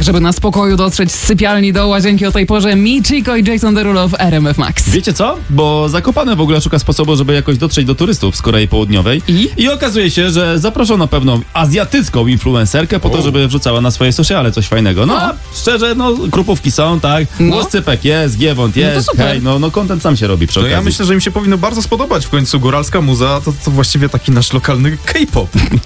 żeby na spokoju dotrzeć z sypialni do łazienki o tej porze. Michiko i Jason Derulo w RMF Max. Wiecie co? Bo Zakopane w ogóle szuka sposobu, żeby jakoś dotrzeć do turystów z Korei Południowej. I okazuje się, że zaproszono pewną azjatycką influencerkę po to, żeby wrzucała na swoje sociale coś fajnego. No, a szczerze, krupówki są, tak? Łoscypek jest, Giewont jest, hej, content sam się robi przy okazji. Ja myślę, że im się powinno bardzo spodobać. W końcu góralska muza to właściwie taki nasz lokalny K-pop.